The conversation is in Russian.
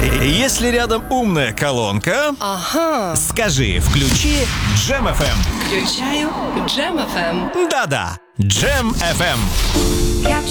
Если рядом умная колонка, Ага. скажи «включи Джем FM». Включаю Джем FM. Да-да, Джем FM. Catch